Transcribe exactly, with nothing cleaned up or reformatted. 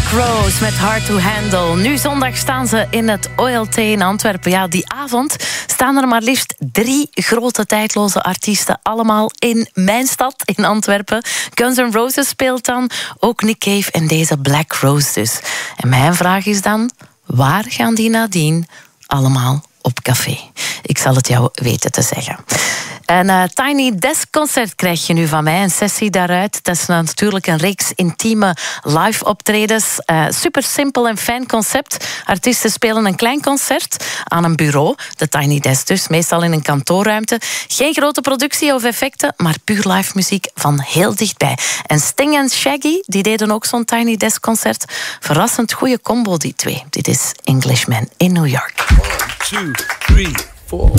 Rose met Hard to Handle. Nu zondag staan ze in het O L T in Antwerpen. Ja, die avond staan er maar liefst drie grote tijdloze artiesten. Allemaal in mijn stad, in Antwerpen. Guns N' Roses speelt dan, ook Nick Cave en deze Black Rose dus. En mijn vraag is dan, waar gaan die nadien allemaal op café? Ik zal het jou weten te zeggen. Een uh, Tiny Desk concert krijg je nu van mij. Een sessie daaruit. Dat is natuurlijk een reeks intieme live optredens. Uh, super simpel en fijn concept. Artiesten spelen een klein concert aan een bureau. De Tiny Desk dus, meestal in een kantoorruimte. Geen grote productie of effecten, maar puur live muziek van heel dichtbij. En Sting en Shaggy, die deden ook zo'n Tiny Desk concert. Verrassend goede combo, die twee. Dit is Englishman in New York. One, two, three, four.